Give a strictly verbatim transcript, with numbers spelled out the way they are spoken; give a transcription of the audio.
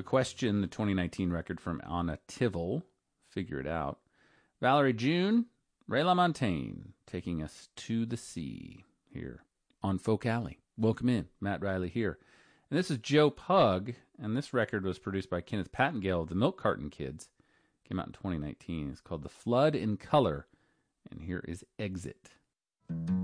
The Question, the twenty nineteen record from Anna Tivel, Figure It Out. Valerie June, Ray LaMontagne, taking us to the sea here on Folk Alley. Welcome in, Matt Riley here. And this is Joe Pug, and this record was produced by Kenneth Pattingale of the Milk Carton Kids. Came out in twenty nineteen. It's called The Flood in Color, and here is Exit.